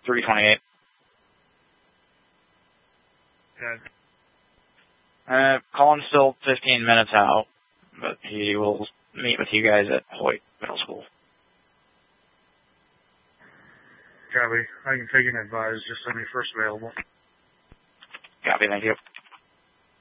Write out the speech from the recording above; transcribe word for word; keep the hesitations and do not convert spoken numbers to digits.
three twenty-eight. Okay. Uh, Colin's still fifteen minutes out, but he will meet with you guys at Hoyt Middle School. Copy. I can take an advise just send me first available. Copy, thank you.